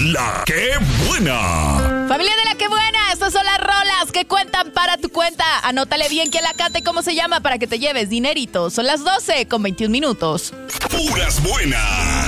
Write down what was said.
La ¡Qué Buena! Familia de La ¡Qué Buena! Estas son las rolas que cuentan para tu cuenta. Anótale bien quién la canta y cómo se llama para que te lleves dinerito. Son las 12:21. Puras buenas.